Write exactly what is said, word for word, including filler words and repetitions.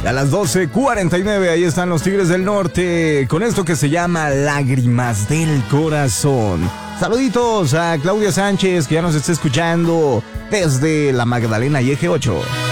Y a las doce cuarenta y nueve ahí están los Tigres del Norte con esto que se llama Lágrimas del Corazón. Saluditos a Claudia Sánchez, que ya nos está escuchando desde la Magdalena y Eje ocho.